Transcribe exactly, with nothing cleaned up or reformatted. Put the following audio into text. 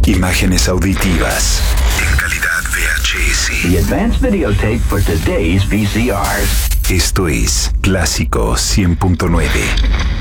Imágenes auditivas en calidad V H S. The advanced videotape for today's V C Rs. Esto es Clásico cien punto nueve.